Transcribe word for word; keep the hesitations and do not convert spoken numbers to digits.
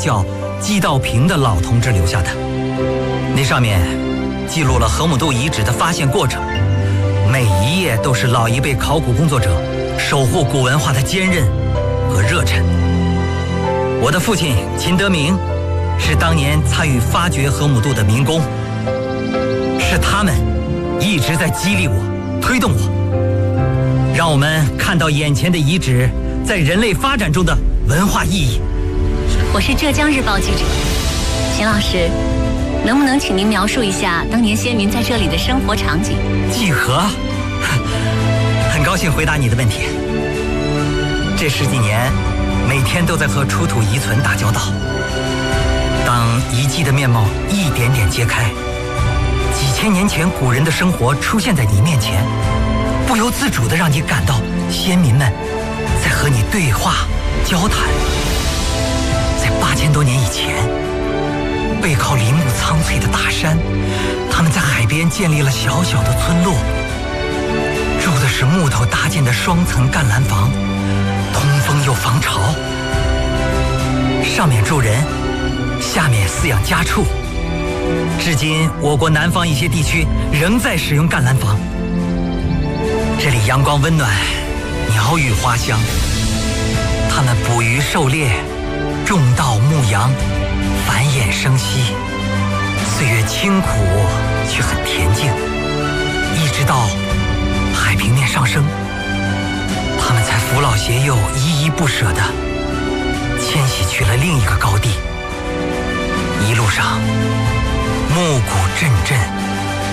叫季道平的老同志留下的。那上面记录了河姆渡遗址的发现过程，每一页都是老一辈考古工作者守护古文化的坚韧和热忱。我的父亲秦德明是当年参与发掘河姆渡的民工，是他们一直在激励我、推动我，让我们看到眼前的遗址在人类发展中的文化意义。 我是浙江日报记者秦老师，能不能请您描述一下当年先民在这里的生活场景？ 济河，很高兴回答你的问题。这十几年，每天都在和出土遗存打交道。当遗迹的面貌一点点揭开，几千年前古人的生活出现在你面前，不由自主地让你感到先民们在和你对话、交谈。在八千多年以前，背靠林木苍翠的大山，他们在海边建立了小小的村落，住的是木头搭建的双层干栏房，通风又防潮。上面住人，下面饲养家畜。至今，我国南方一些地区仍在使用干栏房。这里阳光温暖，鸟语花香。他们捕鱼狩猎，种稻牧羊，繁衍生息。岁月清苦却很恬静，一直到海平面上升，他们才扶老携幼，依依不舍地迁徙去了另一个高地。一路上，暮鼓阵阵，